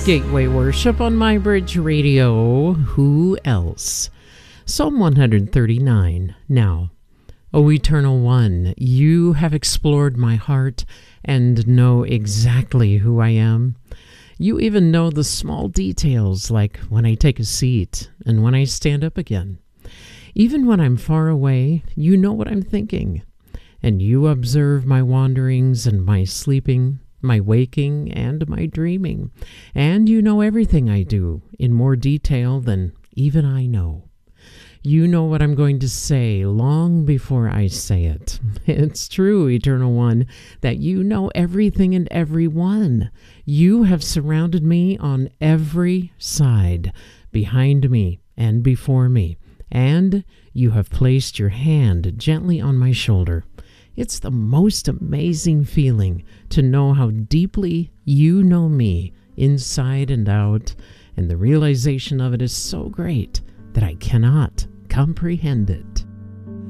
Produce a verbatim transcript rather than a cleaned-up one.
Gateway Worship on MyBridge Radio. Who else? Psalm one thirty-nine. Now, O Eternal One, you have explored my heart and know exactly who I am. You even know the small details, like when I take a seat and when I stand up again. Even when I'm far away, you know what I'm thinking. And you observe my wanderings and my sleeping, my waking and my dreaming. And you know everything I do in more detail than even I know. You know what I'm going to say long before I say it. It's true, Eternal One, that you know everything and everyone. You have surrounded me on every side, behind me and before me, and you have placed your hand gently on my shoulder. It's the most amazing feeling to know how deeply you know me, inside and out, and the realization of it is so great that I cannot comprehend it.